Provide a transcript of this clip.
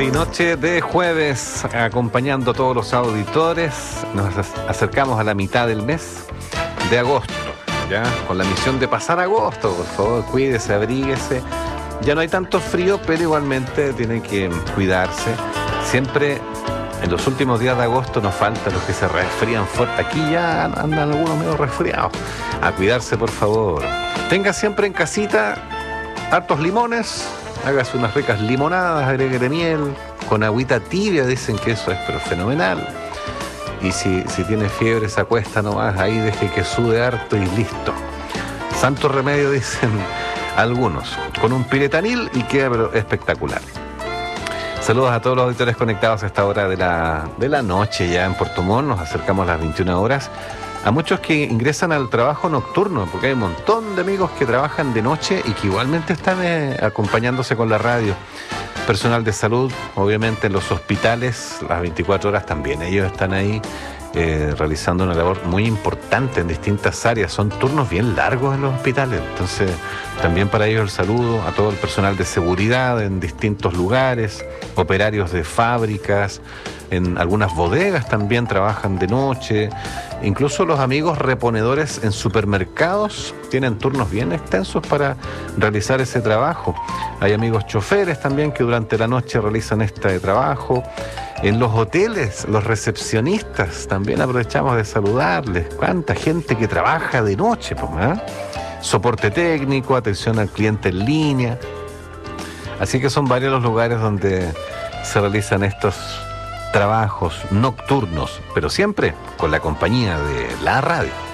Sí, noche de jueves, acompañando a todos los auditores. Nos acercamos a la mitad del mes de agosto, ya, con la misión de pasar agosto. Por favor, cuídese, abríguese. Ya no hay tanto frío, pero igualmente tienen que cuidarse. Siempre en los últimos días de agosto nos faltan los que se resfrían fuerte. Aquí ya andan algunos medio resfriados. A cuidarse, por favor. Tenga siempre en casita hartos limones. Hágase unas ricas limonadas, agregue miel, con agüita tibia, dicen que eso es pero fenomenal. Y si tiene fiebre, se acuesta nomás, ahí deje que sude harto y listo. Santo remedio, dicen algunos, con un piretanil y queda pero espectacular. Saludos a todos los auditores conectados a esta hora de la noche ya en Puerto Montt. Nos acercamos a las 21 horas. A muchos que ingresan al trabajo nocturno, porque hay un montón de amigos que trabajan de noche y que igualmente están acompañándose con la radio. Personal de salud, obviamente en los hospitales, las 24 horas también. Ellos están ahí realizando una labor muy importante en distintas áreas. Son turnos bien largos en los hospitales. Entonces, también para ellos el saludo a todo el personal de seguridad en distintos lugares, operarios de fábricas, en algunas bodegas también trabajan de noche. Incluso los amigos reponedores en supermercados tienen turnos bien extensos para realizar ese trabajo. Hay amigos choferes también que durante la noche realizan este trabajo. En los hoteles, los recepcionistas, también aprovechamos de saludarles. Cuánta gente que trabaja de noche, pues, ¿eh? Soporte técnico, atención al cliente en línea. Así que son varios los lugares donde se realizan estos trabajos nocturnos, pero siempre con la compañía de la radio.